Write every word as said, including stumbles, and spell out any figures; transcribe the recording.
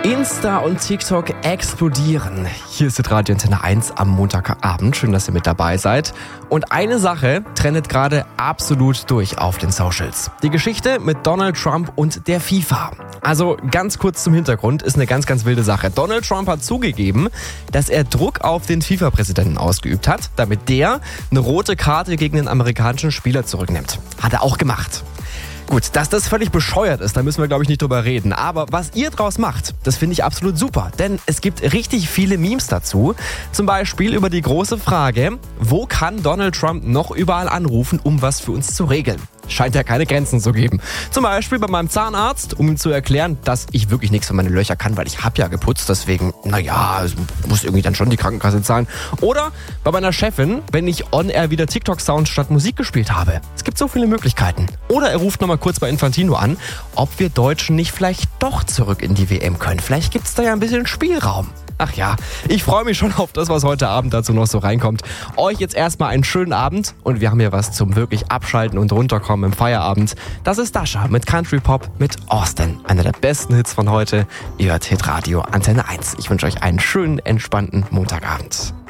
Insta und TikTok explodieren. Hier ist Radio Antenne eins am Montagabend. Schön, dass ihr mit dabei seid. Und eine Sache trendet gerade absolut durch auf den Socials. Die Geschichte mit Donald Trump und der FIFA. Also ganz kurz zum Hintergrund, ist eine ganz, ganz wilde Sache. Donald Trump hat zugegeben, dass er Druck auf den FIFA-Präsidenten ausgeübt hat, damit der eine rote Karte gegen den amerikanischen Spieler zurücknimmt. Hat er auch gemacht. Gut, dass das völlig bescheuert ist, da müssen wir, glaube ich, nicht drüber reden. Aber was ihr draus macht, das finde ich absolut super. Denn es gibt richtig viele Memes dazu. Zum Beispiel über die große Frage, wo kann Donald Trump noch überall anrufen, um was für uns zu regeln? Scheint ja keine Grenzen zu geben. Zum Beispiel bei meinem Zahnarzt, um ihm zu erklären, dass ich wirklich nichts für meine Löcher kann, weil ich habe ja geputzt, deswegen, naja, muss irgendwie dann schon die Krankenkasse zahlen. Oder bei meiner Chefin, wenn ich on-air wieder TikTok-Sounds statt Musik gespielt habe. Es gibt so viele Möglichkeiten. Oder er ruft nochmal kurz bei Infantino an, ob wir Deutschen nicht vielleicht doch zurück in die W M können. Vielleicht gibt es da ja ein bisschen Spielraum. Ach ja, ich freue mich schon auf das, was heute Abend dazu noch so reinkommt. Euch jetzt erstmal einen schönen Abend und wir haben hier was zum wirklich Abschalten und Runterkommen im Feierabend. Das ist Dasha mit Country Pop mit Austin. Einer der besten Hits von heute. Ihr hört Hit Radio Antenne eins. Ich wünsche euch einen schönen, entspannten Montagabend.